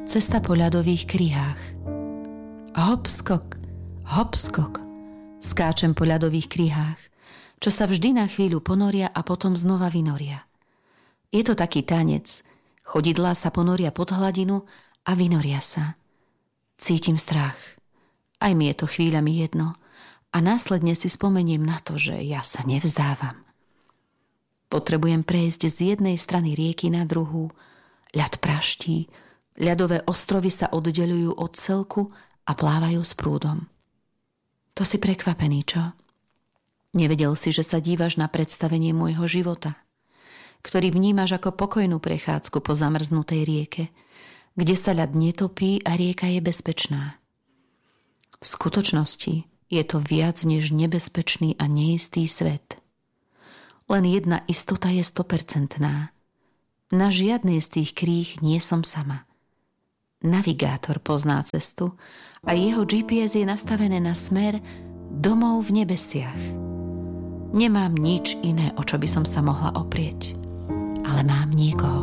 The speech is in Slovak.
Cesta po ľadových kryhách. Hop skok, skáčem po ľadových kryhách, čo sa vždy na chvíľu ponoria a potom znova vynoria. Je to taký tanec. Chodidlá sa ponoria pod hladinu a vynoria sa. Cítim strach. Aj mi je to chvíľami jedno a následne si spomeniem na to, že ja sa nevzdávam. Potrebujem prejsť z jednej strany rieky na druhú. Ľad praští, ľadové ostrovy sa oddeľujú od celku a plávajú s prúdom. To si prekvapený, čo? Nevedel si, že sa dívaš na predstavenie môjho života, ktorý vnímaš ako pokojnú prechádzku po zamrznutej rieke, kde sa ľad netopí a rieka je bezpečná. V skutočnosti je to viac než nebezpečný a neistý svet. Len jedna istota je 100%. Na žiadnej z tých kríh nie som sama. Navigátor pozná cestu a jeho GPS je nastavené na smer domov v nebesiach. Nemám nič iné, o čo by som sa mohla oprieť, ale mám niekoho.